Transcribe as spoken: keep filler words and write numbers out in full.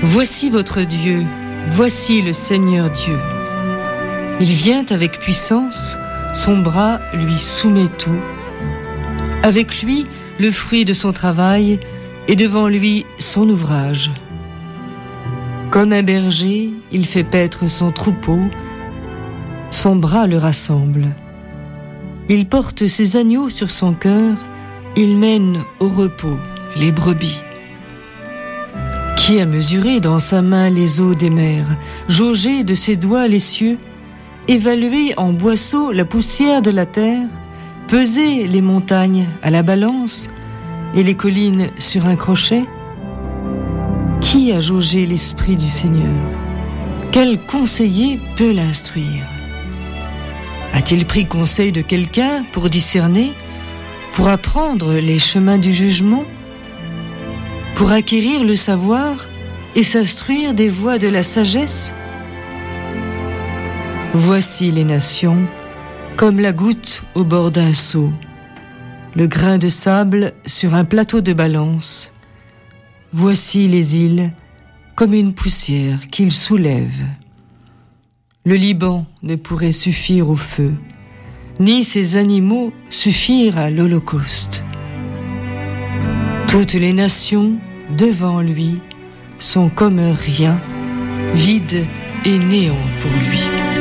Voici votre Dieu, voici le Seigneur Dieu. Il vient avec puissance, son bras lui soumet tout. Avec lui, le fruit de son travail, et devant lui, son ouvrage. Comme un berger, il fait paître son troupeau, son bras le rassemble. Il porte ses agneaux sur son cœur, il mène au repos les brebis. Qui a mesuré dans sa main les eaux des mers, jaugé de ses doigts les cieux, évalué en boisseau la poussière de la terre, pesé les montagnes à la balance et les collines sur un crochet? Qui a jaugé l'esprit du Seigneur? Quel conseiller peut l'instruire? A-t-il pris conseil de quelqu'un pour discerner, pour apprendre les chemins du jugement, pour acquérir le savoir et s'instruire des voies de la sagesse? Voici les nations, comme la goutte au bord d'un seau, le grain de sable sur un plateau de balance. Voici les îles, comme une poussière qu'il soulève. Le Liban ne pourrait suffire au feu, ni ses animaux suffire à l'Holocauste. Toutes les nations, devant lui, sont comme un rien, vide et néant pour lui.